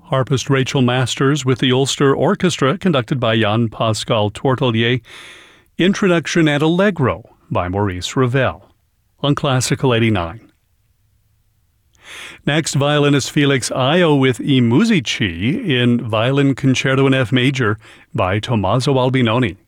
Harpist Rachel Masters with the Ulster Orchestra, conducted by Jan-Pascal Tortelier. Introduction and Allegro by Maurice Ravel on Classical 89. Next, violinist Felix Ayo with I Musici in Violin Concerto in F Major by Tommaso Albinoni.